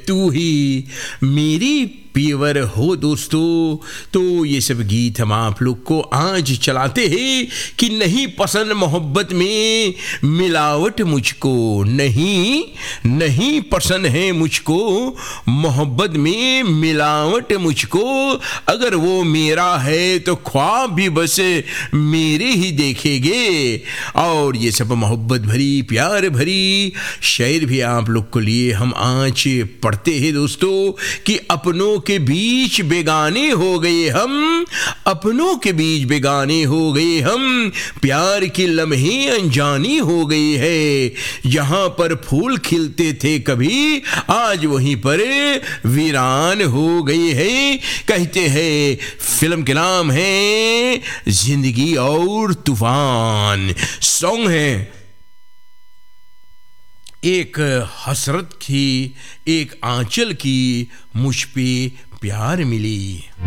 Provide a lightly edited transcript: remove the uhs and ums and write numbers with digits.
तू ही मेरी पीवर हो दोस्तों। तो ये सब गीत हम आप लोग को आज चलाते हैं कि नहीं पसंद मोहब्बत में मिलावट मुझको, नहीं पसंद है मुझको मोहब्बत में मिलावट मुझको। अगर वो मेरा है तो ख्वाब भी बस मेरे ही देखेंगे। और ये सब मोहब्बत भरी प्यार भरी शेर भी आप लोग को लिए हम आज पढ़ते हैं दोस्तों कि अपनों के बीच बेगाने हो गए हम, अपनों के बीच बेगाने हो गए हम, प्यार के लम्हे अनजानी हो गई है। जहां पर फूल खिलते थे कभी आज वहीं पर वीरान हो गए हैं। कहते हैं फिल्म के नाम है जिंदगी और तूफान। सॉन्ग है एक हसरत की, एक आंचल की मुझ पे प्यार मिली।